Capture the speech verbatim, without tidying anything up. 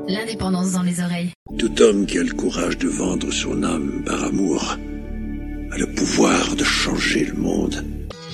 L'indépendance dans les oreilles. Tout homme qui a le courage de vendre son âme par amour a le pouvoir de changer le monde.